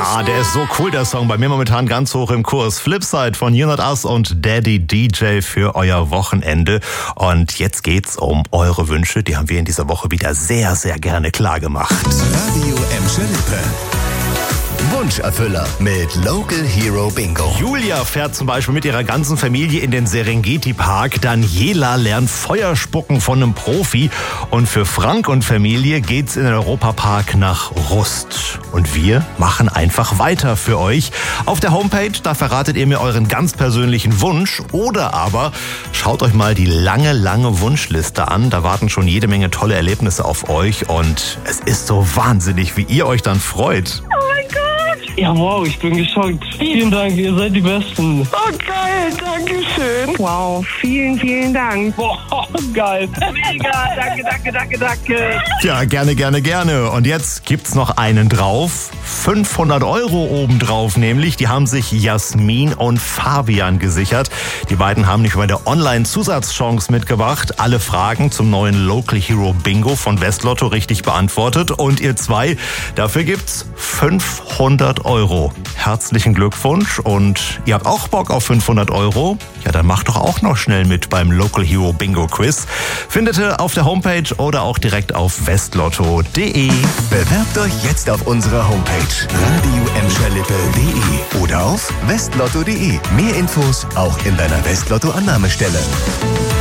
Ja, der ist so cool, der Song. Bei mir momentan ganz hoch im Kurs. Flipside von You Not Us und Daddy DJ für euer Wochenende. Und jetzt geht's um eure Wünsche. Die haben wir in dieser Woche wieder sehr, sehr gerne klar gemacht. Radio Emscher Lippe. Wunscherfüller mit Local Hero Bingo. Julia fährt zum Beispiel mit ihrer ganzen Familie in den Serengeti-Park. Daniela lernt Feuerspucken von einem Profi. Und für Frank und Familie geht's in den Europapark nach Rust. Und wir machen einfach weiter für euch. Auf der Homepage, da verratet ihr mir euren ganz persönlichen Wunsch. Oder aber schaut euch mal die lange, lange Wunschliste an. Da warten schon jede Menge tolle Erlebnisse auf euch. Und es ist so wahnsinnig, wie ihr euch dann freut. Ja, wow, ich bin geschockt. Vielen Dank, ihr seid die Besten. Oh, geil, danke schön. Wow, vielen, vielen Dank. Boah, geil. Mega, danke. Ja, gerne. Und jetzt gibt's noch einen drauf. 500 Euro obendrauf nämlich. Die haben sich Jasmin und Fabian gesichert. Die beiden haben nicht bei der Online-Zusatzchance mitgebracht. Alle Fragen zum neuen Local Hero Bingo von Westlotto richtig beantwortet. Und ihr zwei, dafür gibt's 500 Euro. Herzlichen Glückwunsch. Und ihr habt auch Bock auf 500 Euro? Ja, dann macht doch auch noch schnell mit beim Local Hero Bingo Quiz. Findet ihr auf der Homepage oder auch direkt auf westlotto.de. Bewerbt euch jetzt auf unserer Homepage radioemscherlippe.de oder auf westlotto.de. Mehr Infos auch in deiner Westlotto-Annahmestelle.